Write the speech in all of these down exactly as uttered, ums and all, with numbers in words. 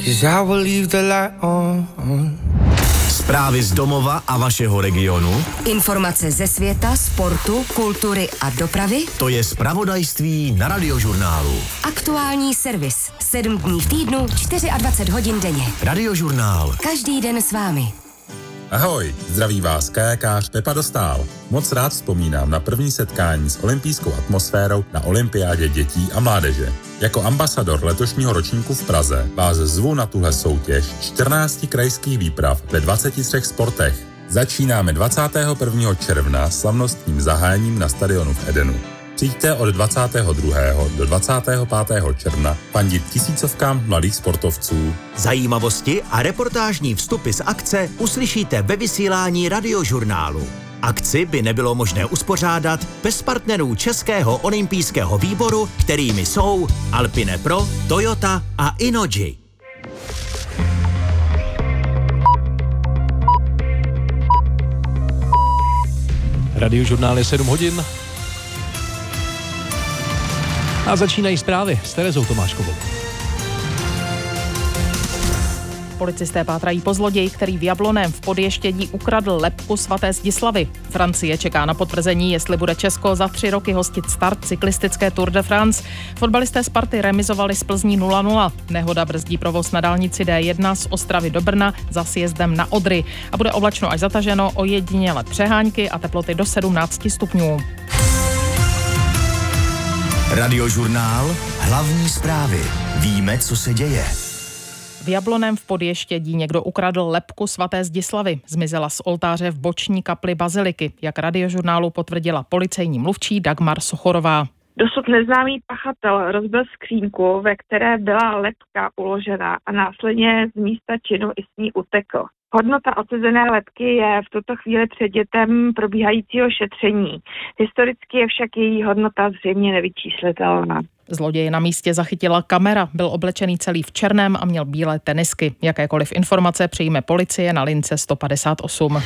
'cause I will leave the light on. Zprávy z domova a vašeho regionu. Informace ze světa, sportu, kultury a dopravy. To je zpravodajství na Radiožurnálu. Aktuální servis. Sedm dní v týdnu, dvacet čtyři hodin denně. Radiožurnál. Každý den s vámi. Ahoj, zdraví vás kajakář Pepa Dostál. Moc rád vzpomínám na první setkání s olympijskou atmosférou na olympiádě dětí a mládeže. Jako ambasador letošního ročníku v Praze vás zvu na tuhle soutěž čtrnácti krajských výprav ve dvaceti třech sportech. Začínáme dvacátého prvního června slavnostním zahájením na stadionu v Edenu. Přijďte od dvacátého druhého do dvacátého pátého června fandit tisícovkám mladých sportovců. Zajímavosti a reportážní vstupy z akce uslyšíte ve vysílání Radiožurnálu. Akci by nebylo možné uspořádat bez partnerů Českého olympijského výboru, kterými jsou Alpine Pro, Toyota a Innogy. Radiožurnál je sedm hodin. A začínají zprávy s Terezou Tomáškovou. Policisté pátrají po zloději, který v Jablonném v Podještědí ukradl lebku svaté Zdislavy. Francie čeká na potvrzení, jestli bude Česko za tři roky hostit start cyklistické Tour de France. Fotbalisté Sparty remizovali z Plzní nula nula. Nehoda brzdí provoz na dálnici D jedna z Ostravy do Brna za sjezdem na Odry. A bude oblačno až zataženo, ojediněle přehánky a teploty do sedmnáct stupňů. Radiožurnál. Hlavní zprávy. Víme, co se děje. V Jablonném v Podještědí někdo ukradl lebku svaté Zdislavy. Zmizela z oltáře v boční kapli baziliky, jak Radiožurnálu potvrdila policejní mluvčí Dagmar Sochorová. Dosud neznámý pachatel rozbil skřínku, ve které byla lebka uložena a následně z místa činu i s ní utekl. Hodnota odcezené lebky je v tuto chvíli předmětem probíhajícího šetření. Historicky je však její hodnota zřejmě nevyčíslitelná. Zloděje na místě zachytila kamera, byl oblečený celý v černém a měl bílé tenisky. Jakékoliv informace přijme policie na lince sto padesát osm.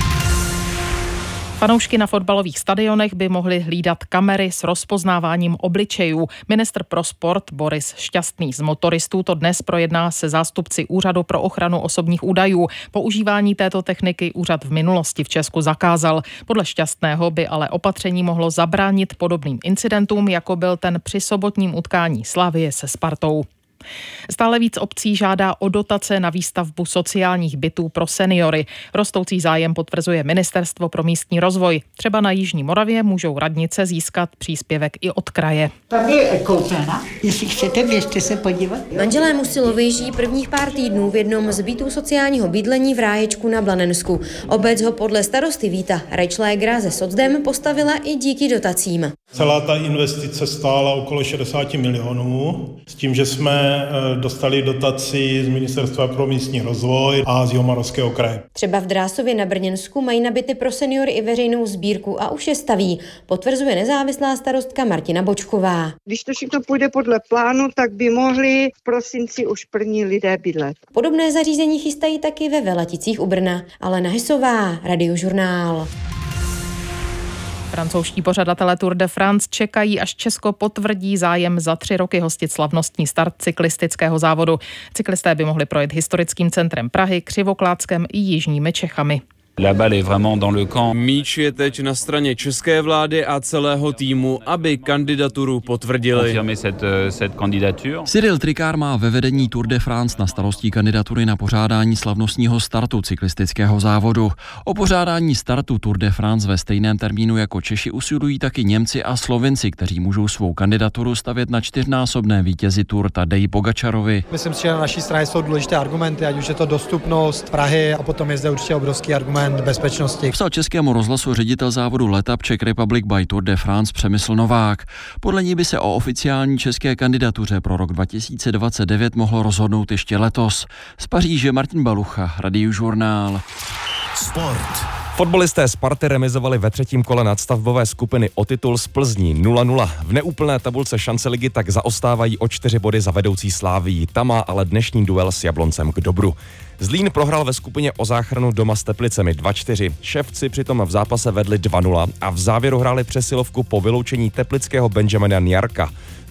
Fanoušky na fotbalových stadionech by mohli hlídat kamery s rozpoznáváním obličejů. Ministr pro sport Boris Šťastný z motoristů to dnes projedná se zástupci Úřadu pro ochranu osobních údajů. Používání této techniky úřad v minulosti v Česku zakázal. Podle Šťastného by ale opatření mohlo zabránit podobným incidentům, jako byl ten při sobotním utkání Slavie se Spartou. Stále víc obcí žádá o dotace na výstavbu sociálních bytů pro seniory. Rostoucí zájem potvrzuje Ministerstvo pro místní rozvoj. Třeba na Jižní Moravě můžou radnice získat příspěvek i od kraje. Tady je koupelna, jestli chcete, běžte se podívat. Manželé Musilovi žijí prvních pár týdnů v jednom z bytů sociálního bydlení v Ráječku na Blanensku. Obec ho podle starosty Víta Reichschlägera ze Socdem postavila i díky dotacím. Celá ta investice stála okolo šedesát milionů, s tím, že jsme dostali dotaci z Ministerstva pro místní rozvoj a z Jihomoravského kraje. Třeba v Drásově na Brněnsku mají na byty pro seniory i veřejnou sbírku a už je staví, potvrzuje nezávislá starostka Martina Bočková. Když to všechno půjde podle plánu, tak by mohli v prosinci už první lidé bydlet. Podobné zařízení chystají taky ve Velaticích u Brna. Alena Hysová, Radiožurnál. Francouzští pořadatelé Tour de France čekají, až Česko potvrdí zájem za tři roky hostit slavnostní start cyklistického závodu. Cyklisté by mohli projet historickým centrem Prahy, Křivoklátskem i jižními Čechami. La balle est vraiment dans le camp. Míč je teď na straně české vlády a celého týmu, aby kandidaturu potvrdili. Cyril Tricard má ve vedení Tour de France na starosti kandidatury na pořádání slavnostního startu cyklistického závodu. O pořádání startu Tour de France ve stejném termínu jako Češi usilují taky Němci a Slovinci, kteří můžou svou kandidaturu stavět na čtyřnásobné vítězi Tour Tadeji Pogačarovi. Myslím si, že na naší straně jsou důležité argumenty, ať už je to dostupnost Prahy a potom je zde určitě obrovský argument bezpečnosti. Psal Českému rozhlasu ředitel závodu Letap Czech Republic by Tour de France Přemysl Novák. Podle ní by se o oficiální české kandidatuře pro rok dva tisíce dvacet devět mohlo rozhodnout ještě letos. Z Paříže Martin Balucha, Radiožurnál. Sport. Fotbalisté Sparty remizovali ve třetím kole nadstavbové skupiny o titul z Plzní nula nula. V neúplné tabulce šance ligy tak zaostávají o čtyři body za vedoucí Slávií. Ta má ale dnešní duel s Jabloncem k dobru. Zlín prohrál ve skupině o záchranu doma s Teplicemi dva čtyři. Ševci přitom v zápase vedli dva nula a v závěru hráli přesilovku po vyloučení teplického Benjamina Njarka.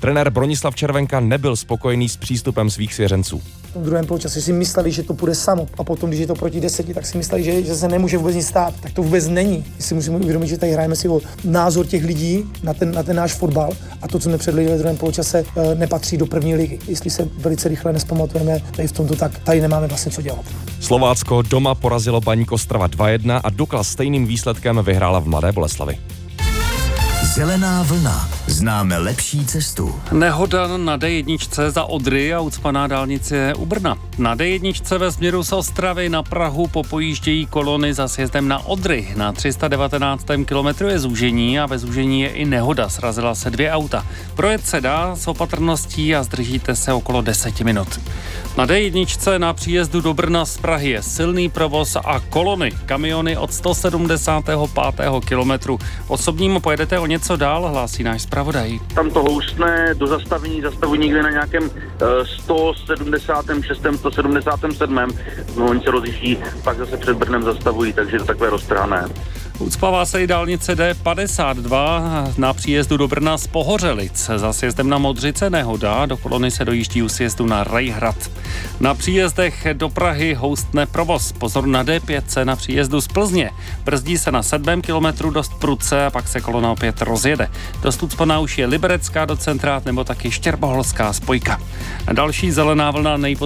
Trenér Bronislav Červenka nebyl spokojený s přístupem svých svěřenců. V tom druhém poločase si mysleli, že to půjde samo a potom, když je to proti deseti, tak si mysleli, že, že se nemůže vůbec nic stát. Tak to vůbec není. My si musíme uvědomit, že tady hrajeme si o názor těch lidí na ten, na ten náš fotbal a to, co jsme předvedli v druhém poločase, nepatří do první ligy. Jestli se velice rychle nespamatujeme tady v tomto, tak tady nemáme vlastně co dělat. Slovácko doma porazilo Baník Ostrava dva jedna a Dukla stejným výsledkem vyhrála v Mladé Boleslavi. Zelená vlna. Známe lepší cestu. Nehoda na D jedna za Odry a ucpaná dálnice u Brna. Na D jedna ve směru z Ostravy na Prahu popojíždějí kolony za sjezdem na Odry. Na tři sta devatenáctém kilometru je zúžení a ve zúžení je i nehoda. Srazila se dvě auta. Projet se dá s opatrností a zdržíte se okolo deseti minut. Na D jedna na příjezdu do Brna z Prahy je silný provoz a kolony. Kamiony od sto sedmdesátého pátého kilometru. Osobnímu pojedete o něco dál, hlásí náš zpravodaj. Tam to houstne do zastavení, zastavují někde na nějakém uh, sto sedmdesátém šestém sto sedmdesátém sedmém No, oni se rozjíždí, pak zase před Brnem zastavují, takže to takové roztrhané. Ucpává se i dálnice D padesát dva na příjezdu do Brna z Pohořelic. Za sjezdem na Modřice nehoda, do kolony se dojíždí u sjezdu na Rajhrad. Na příjezdech do Prahy houstne provoz. Pozor na D pět na příjezdu z Plzně. Brzdí se na sedmém kilometru dost prudce a pak se kolona opět rozjede. Dost ucpaná už je Liberecká do centrát nebo taky Štěrboholská spojka. Další zelená vlna nejpozději